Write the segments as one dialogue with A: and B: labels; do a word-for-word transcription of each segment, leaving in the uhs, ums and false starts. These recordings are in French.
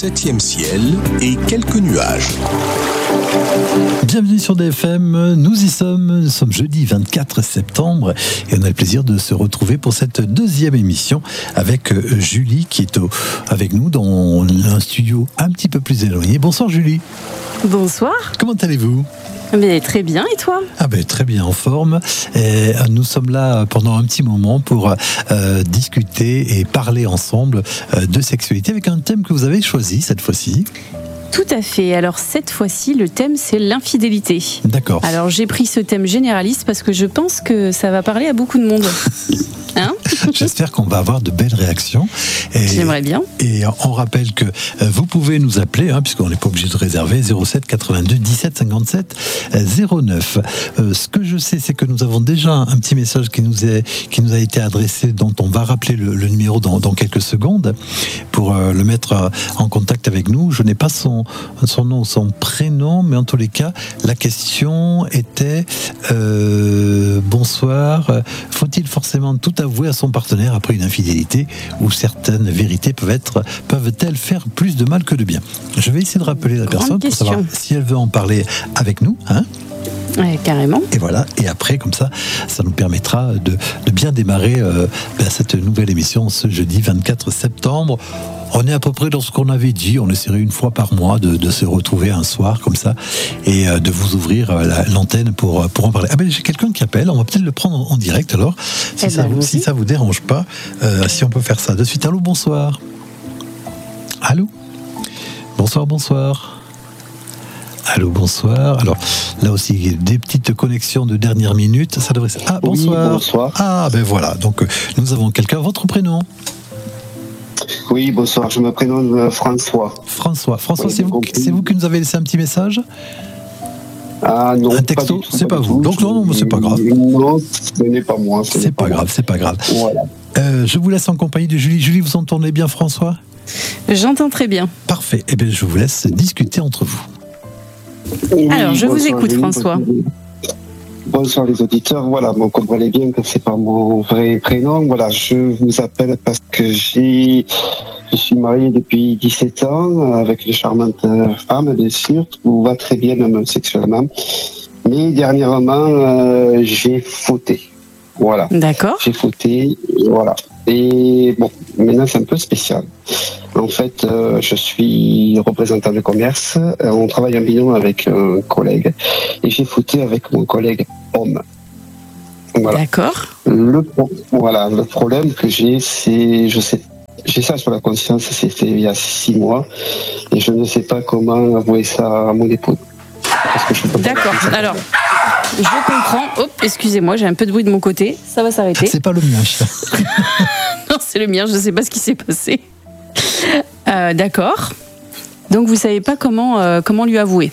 A: septième ciel et quelques nuages.
B: Bienvenue sur D F M, nous y sommes, nous sommes jeudi vingt-quatre septembre et on a le plaisir de se retrouver pour cette deuxième émission avec Julie qui est au, avec nous dans un studio un petit peu plus éloigné. Bonsoir Julie.
C: Bonsoir.
B: Comment allez-vous ?
C: Mais très bien, et toi ?
B: Ah ben, très bien, en forme. Et nous sommes là pendant un petit moment pour euh, discuter et parler ensemble euh, de sexualité avec un thème que vous avez choisi cette fois-ci.
C: Tout à fait. Alors cette fois-ci, le thème, c'est l'infidélité.
B: D'accord.
C: Alors j'ai pris ce thème généraliste parce que je pense que ça va parler à beaucoup de monde. Hein ?
B: J'espère qu'on va avoir de belles réactions. Et,
C: J'aimerais bien.
B: Et on rappelle que vous pouvez nous appeler, hein, puisqu'on n'est pas obligé de réserver, zéro sept quatre-vingt-deux dix-sept cinquante-sept zéro neuf. Euh, ce que je sais, c'est que nous avons déjà un petit message qui nous, est, qui nous a été adressé, dont on va rappeler le, le numéro dans, dans quelques secondes, pour euh, le mettre euh, en contact avec nous. Je n'ai pas son, son nom, son prénom, mais en tous les cas, la question était euh, bonsoir, faut-il forcément tout avouer à son partenaire après une infidélité, où certaines vérités peuvent être, peuvent-elles faire plus de mal que de bien ? Je vais essayer de rappeler la
C: Grande
B: personne
C: question.
B: pour savoir si elle veut en parler avec nous, hein ?
C: Ouais, carrément.
B: Et voilà, et après, comme ça, ça nous permettra de, de bien démarrer euh, ben, cette nouvelle émission ce jeudi vingt-quatre septembre. On est à peu près dans ce qu'on avait dit, on essaierait une fois par mois de, de se retrouver un soir comme ça et euh, de vous ouvrir euh, la, l'antenne pour, pour en parler. Ah ben j'ai quelqu'un qui appelle, on va peut-être le prendre en, en direct alors, si,
C: eh
B: ça,
C: ben,
B: vous, si ça vous dérange pas, euh, si on peut faire ça de suite. Allô, bonsoir. Allô ? Bonsoir, bonsoir. Allô, bonsoir. Alors, là aussi, des petites connexions de dernière minute. Ça devrait... Ah, bonsoir.
D: Oui, bonsoir.
B: Ah, ben voilà. Donc, euh, nous avons quelqu'un. Votre prénom ?
D: Oui, bonsoir. Je me prénomme François.
B: François. François,
D: Oui,
B: c'est, vous, c'est vous qui nous avez laissé un petit message ?
D: Ah non,
B: un texto,
D: pas du tout,
B: c'est pas,
D: pas
B: vous.
D: tout.
B: Donc non, non, c'est pas grave.
D: Non, ce n'est pas moi. Ce
B: C'est
D: n'est
B: pas
D: pas
B: grave,
D: moi.
B: c'est pas grave.
D: Voilà.
B: Euh, je vous laisse en compagnie de Julie. Julie, vous entendez bien François ?
C: J'entends très bien.
B: Parfait. Eh bien, je vous laisse discuter entre vous.
D: Oui,
C: Alors, je vous
D: bonsoir,
C: écoute,
D: Julie,
C: François.
D: Bonsoir les auditeurs. Voilà, vous comprenez bien que c'est pas mon vrai prénom. Voilà, je vous appelle parce que j'ai, je suis marié depuis dix-sept ans avec une charmante femme, bien sûr. Tout va très bien, même sexuellement. Mais dernièrement, euh, j'ai fauté. Voilà.
C: D'accord.
D: J'ai fauté, voilà. Et bon, maintenant c'est un peu spécial. En fait, euh, je suis représentant de commerce. Euh, on travaille en binôme avec un collègue. Et j'ai fauté avec mon collègue homme. Voilà.
C: D'accord.
D: Le, pro- voilà, le problème que j'ai, c'est, je sais, j'ai ça sur la conscience, c'était il y a six mois. Et je ne sais pas comment avouer ça à mon épouse. Parce que je peux pas
C: D'accord. Alors, je comprends. Hop, excusez-moi, j'ai un peu de bruit de mon côté. Ça va s'arrêter.
B: C'est pas le mien, ça.
C: Non, c'est le mien, je ne sais pas ce qui s'est passé. Euh, d'accord. Donc, vous ne savez pas comment, euh, comment lui avouer.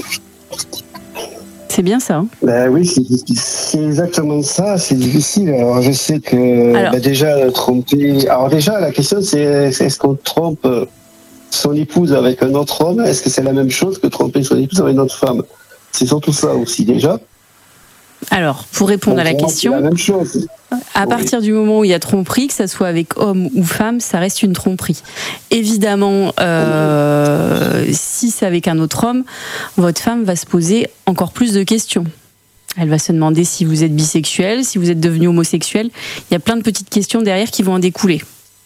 C: C'est bien ça, hein ?
D: Ben oui, c'est, c'est exactement ça, c'est difficile. Alors je sais que
C: Alors.
D: ben déjà euh, tromper. Alors déjà la question c'est, c'est est-ce qu'on trompe son épouse avec un autre homme ? Est-ce que c'est la même chose que tromper son épouse avec une autre femme ? C'est surtout ça aussi déjà.
C: Alors, pour répondre à la
D: Donc,
C: question,
D: c'est la même chose.
C: à
D: Oui.
C: partir du moment où il y a tromperie, que ça soit avec homme ou femme, ça reste une tromperie. Évidemment, euh, si c'est avec un autre homme, votre femme va se poser encore plus de questions. Elle va se demander si vous êtes bisexuel, si vous êtes devenu homosexuel. Il y a plein de petites questions derrière qui vont en découler.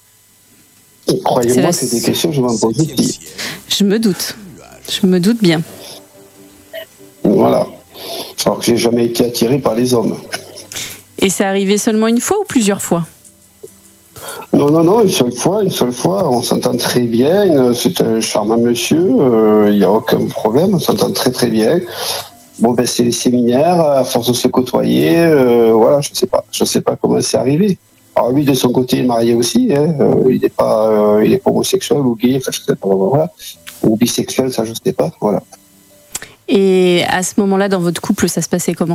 D: Et croyez-moi,
C: C'est la-
D: c'est des questions que je m'en pose aussi.
C: Je me doute. Je me doute bien.
D: Voilà. Alors que j'ai jamais été attiré par les hommes.
C: Et c'est arrivé seulement une fois ou plusieurs fois ?
D: Non, non, non, une seule fois, une seule fois, on s'entend très bien, c'est un charmant monsieur, euh, il n'y a aucun problème, on s'entend très très bien. Bon, ben c'est les séminaires, à force de se côtoyer, euh, voilà, je sais pas, je sais pas comment c'est arrivé. Alors lui, de son côté, il est marié aussi, hein, euh, il n'est pas, euh, il est pas homosexuel ou gay, enfin, je sais pas, voilà, ou bisexuel, ça je sais pas, voilà.
C: Et à ce moment-là, dans votre couple, ça se passait comment ?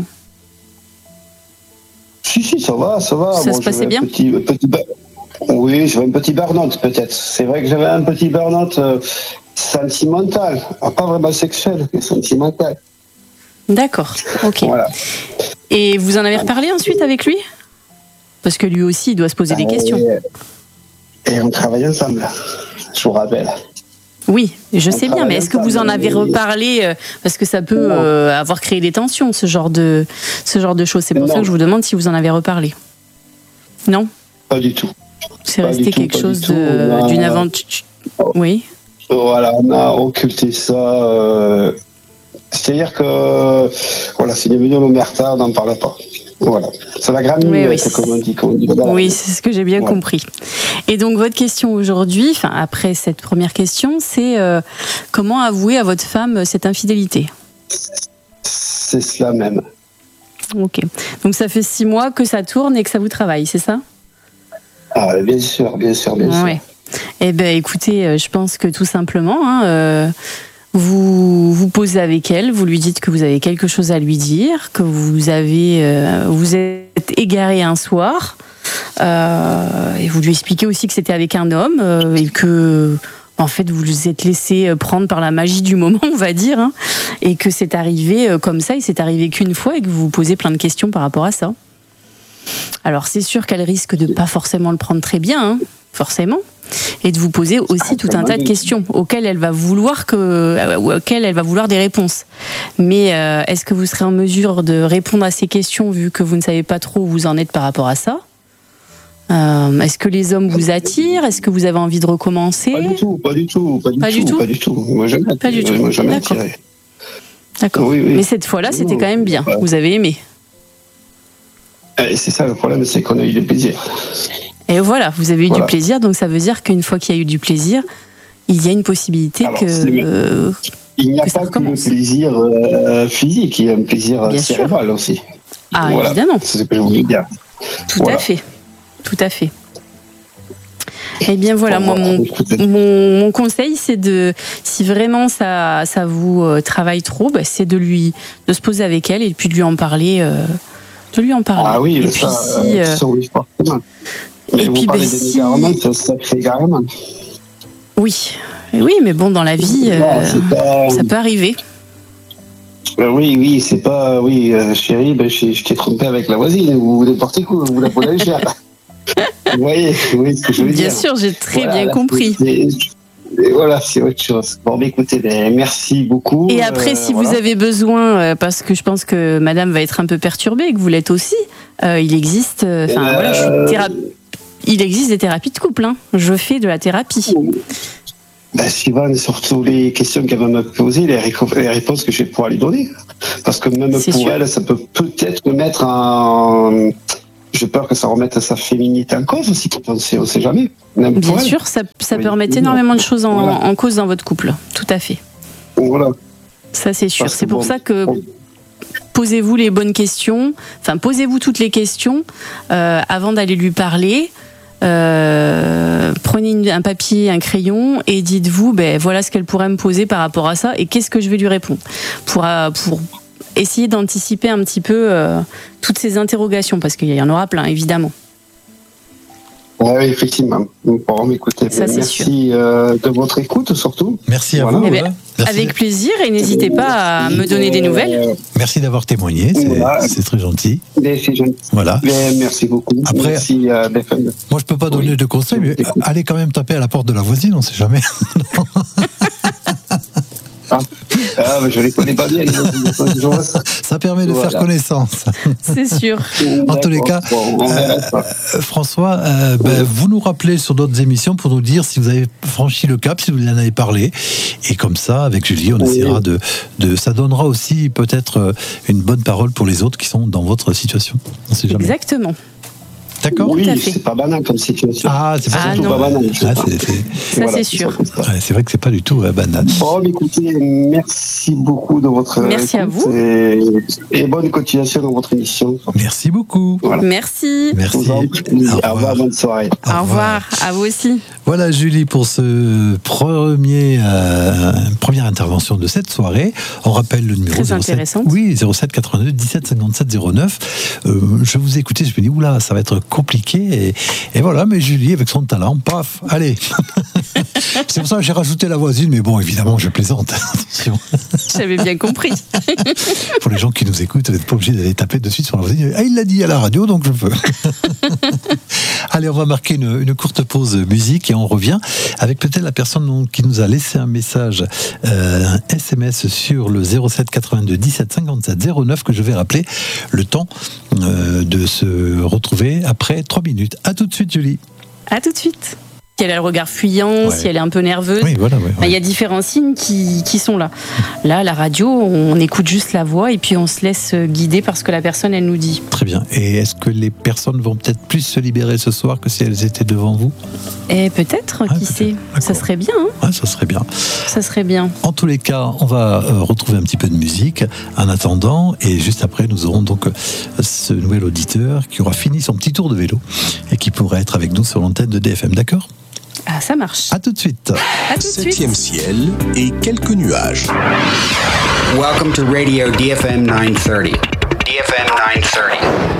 D: Si, si, ça va, ça va.
C: Ça se
D: j'avais
C: passait
D: un
C: bien
D: petit, un petit, Oui, j'avais un petit burn-out peut-être. C'est vrai que j'avais un petit burn-out euh, sentimental, ah, pas vraiment sexuel, mais sentimental.
C: D'accord, ok.
D: Voilà.
C: Et vous en avez reparlé ensuite avec lui ? Parce que lui aussi, il doit se poser des questions.
D: Et, et on travaille ensemble, je vous rappelle.
C: Oui, je
D: On
C: sais bien,
D: travaille
C: mais est-ce que vous en
D: ensemble,
C: avez
D: mais-
C: reparlé euh, parce que ça peut
D: Non.
C: euh, avoir créé des tensions, ce genre de, ce genre de choses. C'est pour
D: Non.
C: ça que je vous demande si vous en avez reparlé. Non,
D: Pas du tout.
C: c'est
D: Pas
C: resté
D: du tout,
C: quelque
D: pas du
C: chose
D: tout.
C: de-
D: On a-
C: d'une aventure. Oui.
D: Voilà, on a occulté ça. euh, C'est-à-dire que voilà, c'est devenu l'omerta, on n'en parlait pas. Voilà, c'est la grande
C: Oui, oui.
D: muette, comme on dit. Comme on dit. Voilà.
C: Oui, c'est ce que j'ai bien
D: Ouais.
C: compris. Et donc votre question aujourd'hui, enfin après cette première question, c'est euh, comment avouer à votre femme cette infidélité.
D: C'est cela même.
C: Ok. Donc ça fait six mois que ça tourne et que ça vous travaille, c'est ça?
D: Ah, bien sûr, bien sûr, bien sûr.
C: Ouais. Eh ben écoutez, euh, je pense que tout simplement, hein, euh, vous vous posez avec elle, vous lui dites que vous avez quelque chose à lui dire, que vous avez, euh, vous êtes égaré un soir, euh, et vous lui expliquez aussi que c'était avec un homme euh, et que en fait vous vous êtes laissé prendre par la magie du moment, on va dire, hein, et que c'est arrivé euh, comme ça, et c'est arrivé qu'une fois, et que vous vous posez plein de questions par rapport à ça. Alors c'est sûr qu'elle risque de pas forcément le prendre très bien, hein, forcément, et de vous poser aussi tout un tas de questions auxquelles elle va vouloir que, euh, auxquelles elle va vouloir des réponses. Mais euh, est-ce que vous serez en mesure de répondre à ces questions vu que vous ne savez pas trop où vous en êtes par rapport à ça? Euh, est-ce que les hommes vous attirent? Est-ce que vous avez envie de recommencer?
D: Pas du tout, pas du tout, pas du,
C: Pas
D: tout,
C: du tout
D: pas du tout. Moi, jamais,
C: Pas du tout.
D: Moi, jamais
C: D'accord.
D: attiré.
C: D'accord.
D: Oui, oui.
C: Mais cette fois-là, c'était quand même bien.
D: Ouais.
C: Vous avez aimé.
D: Et c'est ça le problème, c'est qu'on a eu du plaisir.
C: Et voilà, vous avez eu
D: Voilà.
C: du plaisir, donc ça veut dire qu'une fois qu'il y a eu du plaisir, il y a une possibilité
D: Alors,
C: que...
D: c'est mieux.
C: euh,
D: Il n'y a
C: Que ça
D: pas que le
C: recommence.
D: plaisir euh, physique, il y a un plaisir
C: Bien
D: cérébral aussi.
C: Ah,
D: Voilà.
C: évidemment.
D: C'est ce que je voulais dire.
C: Tout
D: Voilà.
C: à fait. Tout à fait. Eh bien voilà, moi, mon,
D: Écoutez.
C: mon, mon conseil, c'est de, si vraiment ça, ça vous euh, travaille trop, bah, c'est de lui, de se poser avec elle et puis de lui en parler, euh, de lui en parler.
D: Ah oui,
C: et
D: mais
C: puis
D: ça,
C: si,
D: euh,
C: euh,
D: ça, oui, forcément. Mais
C: et
D: vous
C: puis,
D: parlez
C: ben,
D: de
C: si-
D: l'égarement, ça, ça fait égarement.
C: oui, oui, mais bon, dans la vie,
D: Non,
C: euh,
D: c'est pas-
C: ça peut arriver.
D: Euh, oui, oui, c'est pas. Oui, euh, chérie, ben, je, je t'ai trompé avec la voisine, ou n'importe quoi, vous la prenez légère. Vous voyez, vous voyez ce que je veux
C: Bien
D: dire.
C: sûr, j'ai très
D: Voilà,
C: bien
D: là,
C: compris.
D: c'est- et voilà, c'est autre chose. Bon, mais écoutez, ben, merci beaucoup.
C: Et après,
D: euh,
C: si
D: voilà.
C: vous avez besoin, euh, parce que je pense que madame va être un peu perturbée et que vous l'êtes aussi, euh, il existe, euh, enfin
D: Euh,
C: voilà, je suis théra- il existe des thérapies de couple, hein. Je fais de la thérapie.
D: Ben, Sylvain, surtout les questions qu'elle va me poser, les, réco- les réponses que je vais pouvoir lui donner. Parce que même
C: C'est
D: pour
C: sûr.
D: elle, ça peut peut-être me mettre en. J'ai peur que ça remette sa féminité en cause aussi, on sait, on sait jamais. Même pour
C: Bien
D: elle.
C: sûr, ça, ça
D: Oui.
C: peut remettre énormément de choses en,
D: Voilà.
C: en cause dans votre couple. Tout à fait.
D: Voilà.
C: Ça, c'est sûr.
D: Parce que
C: C'est pour
D: bon,
C: ça que
D: bon.
C: posez-vous les bonnes questions. Enfin, posez-vous toutes les questions euh, avant d'aller lui parler. Euh, prenez une- un papier, un crayon et dites-vous, ben voilà ce qu'elle pourrait me poser par rapport à ça et qu'est-ce que je vais lui répondre pour euh, pour essayer d'anticiper un petit peu euh, toutes ces interrogations parce qu'il y en aura plein évidemment.
D: Oui, effectivement. Bon, mais écoutez,
C: Ça, c'est
D: merci euh, de votre écoute surtout.
B: Merci à
D: Voilà.
B: vous.
C: Eh ben,
B: hein. Merci,
C: Avec plaisir et n'hésitez pas à me donner des nouvelles.
D: Euh,
B: merci d'avoir témoigné, c'est
D: Voilà.
B: c'est très gentil.
D: mais c'est gentil.
B: Voilà.
D: Mais merci beaucoup.
B: Après-
D: merci euh, d'être-
B: Moi, je peux pas donner
D: Oui.
B: de conseils, mais
D: Écoute.
B: allez quand même taper à la porte de la voisine, on sait jamais.
D: Ah, ah, mais je les connais pas bien. les autres, je vois ça.
B: Ça permet de
D: Voilà.
B: faire connaissance.
C: C'est sûr.
B: En tous les cas,
D: Bon, on verra ça.
B: Euh, François, euh, ben, vous nous rappelez sur d'autres émissions pour nous dire si vous avez franchi le cap, si vous en avez parlé. Et comme ça, avec Julie, on
D: Oui.
B: essaiera de, de. Ça donnera aussi peut-être euh, une bonne parole pour les autres qui sont dans votre situation. On sait jamais.
C: Exactement.
B: D'accord
D: Oui,
C: à fait.
D: c'est pas banal comme situation.
B: Ah, c'est pas
C: Ah,
B: du tout.
C: non.
D: pas banal. je
B: Ah,
D: sais
B: c'est-
D: pas.
B: c'est
C: Ça,
D: Voilà,
C: c'est
D: ça
C: sûr.
D: comme ça.
B: ouais, c'est vrai que c'est pas du tout euh, banal.
D: Bon, mais écoutez, merci beaucoup de votre
C: Merci à
D: écoute
C: vous.
D: Et, et bonne continuation dans votre émission.
B: Merci beaucoup.
D: Voilà.
C: Merci.
D: Je
B: Merci.
D: vous en prie. Au revoir, bonne soirée.
C: Au revoir. À vous aussi.
B: Voilà Julie pour ce premier euh, première intervention de cette soirée. On rappelle le numéro
C: Très
B: zéro sept.
C: intéressante.
B: Oui, zéro sept quatre-vingt-deux dix-sept cinquante-sept zéro neuf. Euh, je vous ai écouté, je me dis oula, ça va être compliqué et, et voilà, mais Julie avec son talent, paf, allez. C'est pour ça que j'ai rajouté la voisine, mais bon, évidemment, je plaisante. Attention.
C: J'avais bien compris.
B: Pour les gens qui nous écoutent, vous n'êtes pas obligé d'aller taper de suite sur la voisine. Ah, il l'a dit à la radio, donc je peux. Allez, on va marquer une, une courte pause musique et on revient avec peut-être la personne qui nous a laissé un message, euh, un S M S sur le zéro sept quatre-vingt-deux dix-sept cinquante-sept zéro neuf que je vais rappeler le temps euh, de se retrouver après trois minutes. À tout de suite, Julie.
C: À tout de suite. Si elle a le regard fuyant, ouais. si elle est un peu nerveuse,
B: oui, voilà, ouais, ouais.
C: Ben, il y a différents signes qui, qui sont là. Là, la radio, on écoute juste la voix et puis on se laisse guider par ce que la personne, elle nous dit.
B: Très bien. Et est-ce que les personnes vont peut-être plus se libérer ce soir que si elles étaient devant vous ?
C: Et peut-être, ah, qui peut-être. sait. D'accord. Ça serait bien. Hein
B: ouais, ça serait bien.
C: Ça serait bien.
B: En tous les cas, on va euh, retrouver un petit peu de musique en attendant. Et juste après, nous aurons donc euh, ce nouvel auditeur qui aura fini son petit tour de vélo et qui pourrait être avec nous sur l'antenne de D F M. D'accord ?
C: Ah, ça marche.
B: À tout de suite.
C: À tout de suite.
A: Septième ciel et quelques nuages.
E: Welcome to Radio D F M nine thirty. D F M nine thirty.